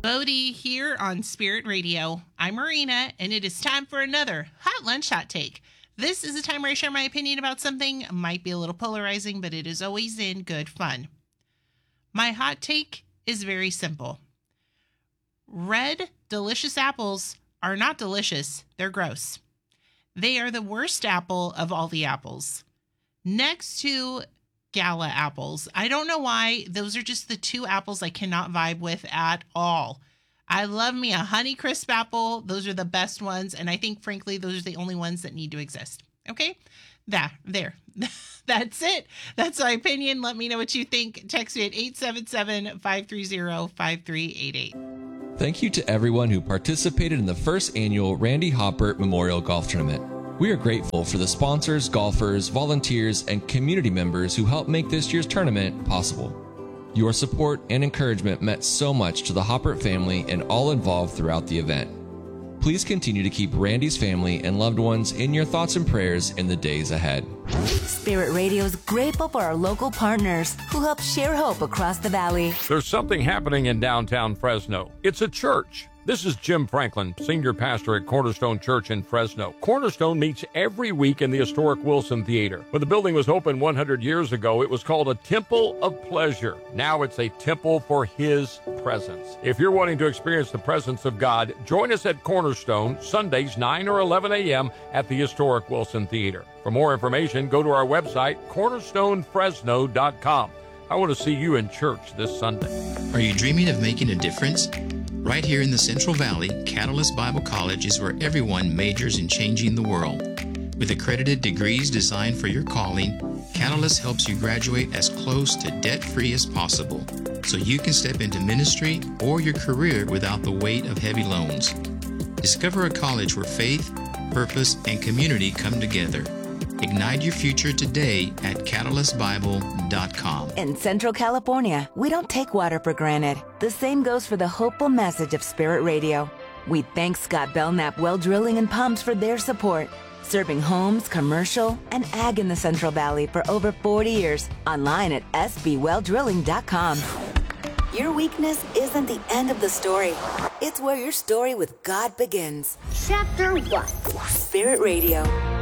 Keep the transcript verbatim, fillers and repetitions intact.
Bodie here on Spirit Radio. I'm Marina, and it is time for another Hot Lunch Hot Take. This is a time where I share my opinion about something. Might be a little polarizing, but it is always in good fun. My hot take is very simple. Red, delicious apples are not delicious. They're gross. They are the worst apple of all the apples. Next to Gala apples. I don't know why. Those are just the two apples I cannot vibe with at all. I love me a Honeycrisp apple. Those are the best ones. And I think, frankly, those are the only ones that need to exist. Okay? That, there. That's it. That's my opinion. Let me know what you think. Text me at eight seven seven, five three zero, five three eight eight. Thank you to everyone who participated in the first annual Randy Hoppert Memorial Golf Tournament. We are grateful for the sponsors, golfers, volunteers, and community members who helped make this year's tournament possible. Your support and encouragement meant so much to the Hoppert family and all involved throughout the event. Please continue to keep Randy's family and loved ones in your thoughts and prayers in the days ahead. Spirit Radio is grateful for our local partners who help share hope across the valley. There's something happening in downtown Fresno. It's a church. This is Jim Franklin, senior pastor at Cornerstone Church in Fresno. Cornerstone meets every week in the historic Wilson Theater. When the building was opened one hundred years ago, it was called a Temple of Pleasure. Now it's a temple for His presence. If you're wanting to experience the presence of God, join us at Cornerstone, Sundays, nine or eleven a.m. at the historic Wilson Theater. For more information, go to our website, cornerstone fresno dot com. I want to see you in church this Sunday. Are you dreaming of making a difference? Right here in the Central Valley, Catalyst Bible College is where everyone majors in changing the world. With accredited degrees designed for your calling, Catalyst helps you graduate as close to debt-free as possible, so you can step into ministry or your career without the weight of heavy loans. Discover a college where faith, purpose, and community come together. Ignite your future today at catalyst bible dot com. In Central California, we don't take water for granted. The same goes for the hopeful message of Spirit Radio. We thank Scott Belknap Well Drilling and Pumps for their support, serving homes, commercial, and ag in the Central Valley for over forty years. Online at s b well drilling dot com. Your weakness isn't the end of the story. It's where your story with God begins. Chapter one. Spirit Radio.